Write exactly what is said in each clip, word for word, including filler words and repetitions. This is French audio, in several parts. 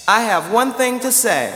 I have one thing to say.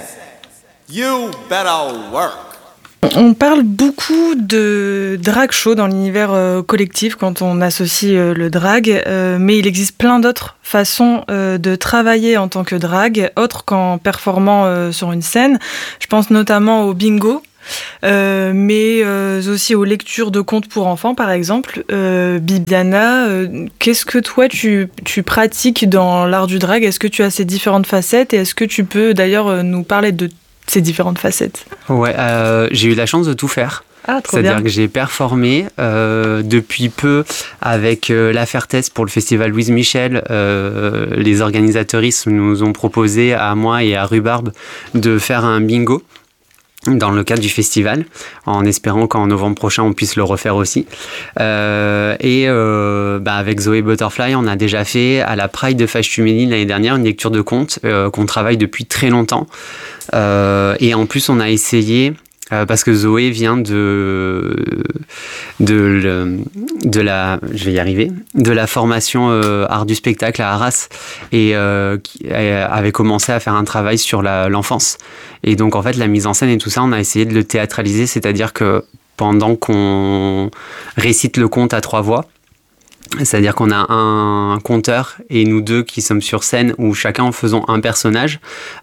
You better work. On parle beaucoup de drag show dans l'univers euh, collectif quand on associe euh, le drag, euh, mais il existe plein d'autres façons euh, de travailler en tant que drag, autres qu'en performant euh, sur une scène. Je pense notamment au bingo, euh, mais euh, aussi aux lectures de contes pour enfants, par exemple. Euh, Bibiana, euh, qu'est-ce que toi tu, tu pratiques dans l'art du drag ? Est-ce que tu as ces différentes facettes et est-ce que tu peux d'ailleurs euh, nous parler de ces différentes facettes? Ouais, euh, j'ai eu la chance de tout faire. Ah, trop C'est-à-dire bien. que j'ai performé euh, depuis peu avec euh, La Fertesse pour le festival Louise Michel. Euh, les organisateuristes nous ont proposé à moi et à Rhubarbe de faire un bingo dans le cadre du festival, en espérant qu'en novembre prochain on puisse le refaire aussi. Euh, et euh, bah avec Zoé Butterfly, on a déjà fait à la Pride de Fâche-Tuménil l'année dernière une lecture de contes euh, qu'on travaille depuis très longtemps. Euh, et en plus, on a essayé, euh, parce que Zoé vient de, de, le, de la, je vais y arriver, de la formation euh, art du spectacle à Arras, et euh, qui avait commencé à faire un travail sur la, l'enfance. Et donc, en fait, la mise en scène et tout ça, on a essayé de le théâtraliser, c'est-à-dire que pendant qu'on récite le conte à trois voix, c'est-à-dire qu'on a un conteur et nous deux qui sommes sur scène où chacun en faisant un personnage,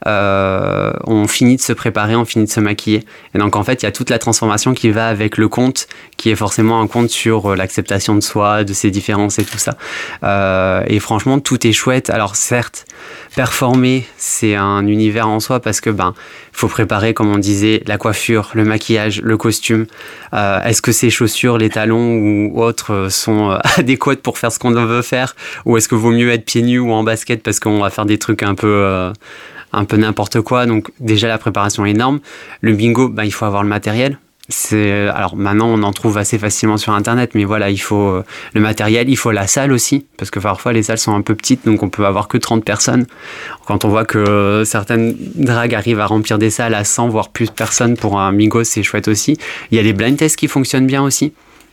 euh, on finit de se préparer, on finit de se maquiller. Et donc en fait, il y a toute la transformation qui va avec le conte, qui est forcément un conte sur l'acceptation de soi, de ses différences et tout ça. Euh, et franchement, tout est chouette. Alors certes, performer, c'est un univers en soi parce que ben, faut préparer, comme on disait, la coiffure, le maquillage, le costume. Euh, est-ce que ces chaussures, les talons ou autres sont adéquates pour faire ce qu'on veut faire, ou est-ce que vaut mieux être pieds nus ou en basket parce qu'on va faire des trucs un peu euh, un peu n'importe quoi. Donc déjà la préparation est énorme. Le bingo, bah, il faut avoir le matériel. C'est, alors maintenant on en trouve assez facilement sur internet, mais voilà, il faut euh, le matériel, il faut la salle aussi, parce que parfois les salles sont un peu petites, donc on peut avoir que trente personnes. Quand on voit que euh, certaines dragues arrivent à remplir des salles à cent voire plus de personnes pour un bingo, c'est chouette aussi. Il y a les blind tests qui fonctionnent bien aussi.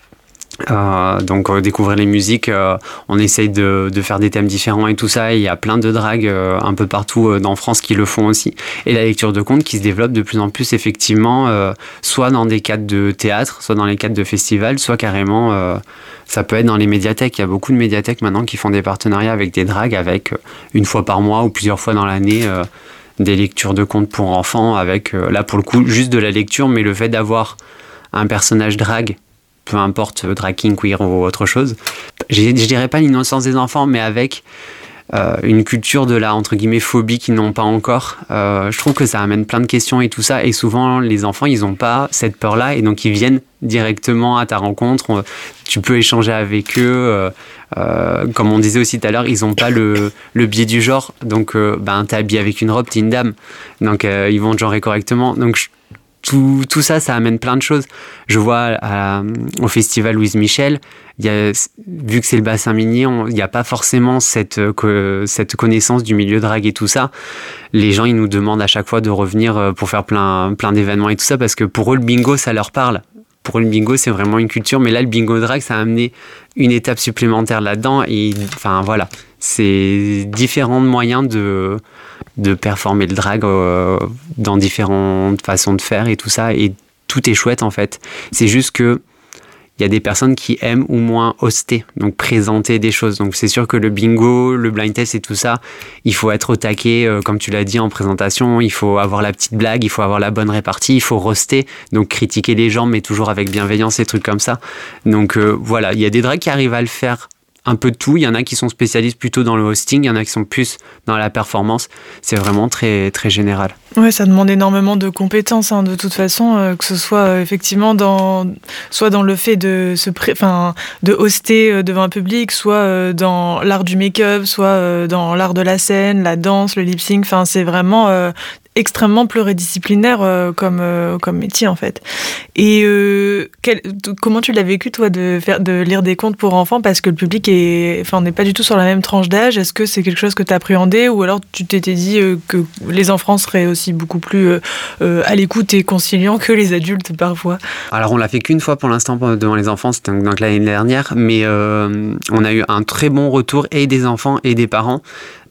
Euh, donc euh, découvrir les musiques, euh, on essaye de, de faire des thèmes différents et tout ça, et il y a plein de dragues euh, un peu partout euh, dans France qui le font aussi, et la lecture de contes qui se développe de plus en plus effectivement, euh, soit dans des cadres de théâtre, soit dans les cadres de festivals, soit carrément euh, ça peut être dans les médiathèques. Il y a beaucoup de médiathèques maintenant qui font des partenariats avec des dragues, avec euh, une fois par mois ou plusieurs fois dans l'année euh, des lectures de contes pour enfants, avec euh, là pour le coup juste de la lecture, mais le fait d'avoir un personnage drague, peu importe, drag king, queer ou autre chose. Je, je dirais pas l'innocence des enfants, mais avec euh, une culture de la, entre guillemets, phobie qu'ils n'ont pas encore. Euh, je trouve que ça amène plein de questions et tout ça. Et souvent, les enfants, ils n'ont pas cette peur-là. Et donc, ils viennent directement à ta rencontre. On, tu peux échanger avec eux. Euh, euh, comme on disait aussi tout à l'heure, ils n'ont pas le, le biais du genre. Donc, euh, ben, t'es habillé avec une robe, t'es une dame. Donc, euh, ils vont te genrer correctement. Donc, je, Tout, tout ça, ça amène plein de choses. Je vois à, au festival Louise Michel, il y a, vu que c'est le bassin minier, on, il n'y a pas forcément cette, que, cette connaissance du milieu drague et tout ça. Les gens, ils nous demandent à chaque fois de revenir pour faire plein, plein d'événements et tout ça, parce que pour eux, le bingo, ça leur parle. Pour eux, le bingo, c'est vraiment une culture. Mais là, le bingo drague, ça a amené une étape supplémentaire là-dedans. Et enfin, voilà. C'est différents moyens de... de performer le drag euh, dans différentes façons de faire et tout ça, et tout est chouette en fait. C'est juste que il y a des personnes qui aiment ou moins hoster, donc présenter des choses. Donc c'est sûr que le bingo, le blind test et tout ça, il faut être au taquet, euh, comme tu l'as dit en présentation, il faut avoir la petite blague, il faut avoir la bonne répartie, il faut roaster, donc critiquer les gens, mais toujours avec bienveillance et trucs comme ça. Donc euh, voilà, il y a des drags qui arrivent à le faire un peu de tout. Il y en a qui sont spécialistes plutôt dans le hosting, il y en a qui sont plus dans la performance. C'est vraiment très, très général. Ouais, ça demande énormément de compétences, hein, de toute façon, euh, que ce soit euh, effectivement dans, soit dans le fait de se pré... enfin, de hoster euh, devant un public, soit euh, dans l'art du make-up, soit euh, dans l'art de la scène, la danse, le lip-sync. Enfin, c'est vraiment euh, extrêmement pluridisciplinaire euh, comme, euh, comme métier, en fait. Et euh, quel, comment tu l'as vécu, toi, de, faire, de lire des contes pour enfants, parce que le public est... Enfin, on n'est pas du tout sur la même tranche d'âge. Est-ce que c'est quelque chose que tu as appréhendé, ou alors tu t'étais dit euh, que les enfants seraient aussi beaucoup plus euh, euh, à l'écoute et conciliants que les adultes, parfois? Alors, on l'a fait qu'une fois pour l'instant devant les enfants, c'était donc l'année dernière, mais euh, on a eu un très bon retour, et des enfants et des parents.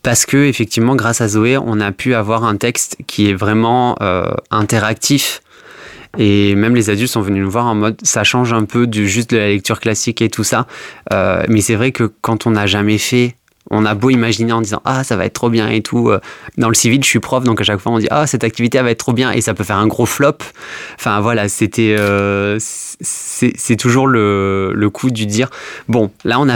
parce que effectivement, grâce à Zoé, on a pu avoir un texte qui est vraiment euh, interactif. Et même les adultes sont venus nous voir en mode ça change un peu du juste de la lecture classique et tout ça. Euh, mais c'est vrai que quand on n'a jamais fait, on a beau imaginer en disant ah ça va être trop bien et tout. Dans le civil, je suis prof, donc à chaque fois on dit ah cette activité elle va être trop bien et ça peut faire un gros flop. Enfin voilà, c'était euh, c'est, c'est toujours le, le coup du dire bon là on a